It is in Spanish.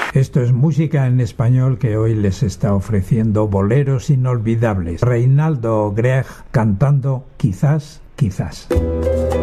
Esto es música en español que hoy les está ofreciendo boleros inolvidables. Reinaldo Greg cantando Quizás, quizás.